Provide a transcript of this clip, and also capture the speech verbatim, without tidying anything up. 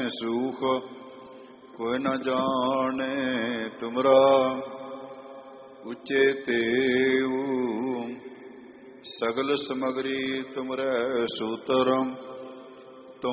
सूख कोई न जाने तुमरा उच्चे तेऊ सगल समगरी तुमरे सूतरम